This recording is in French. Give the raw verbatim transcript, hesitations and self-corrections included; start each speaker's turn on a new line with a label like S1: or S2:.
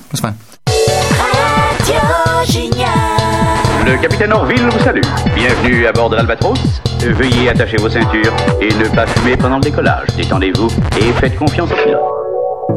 S1: That's fine.
S2: Radio Génial.
S3: Le capitaine Orville vous salue. Bienvenue à bord de l'Albatros. Veuillez attacher vos ceintures et ne pas fumer pendant le décollage. Détendez-vous et faites confiance au pilote.